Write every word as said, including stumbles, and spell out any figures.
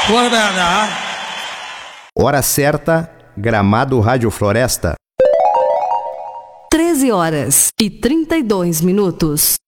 Bora, B H. Hora certa, Gramado Rádio Floresta. treze horas e trinta e dois minutos.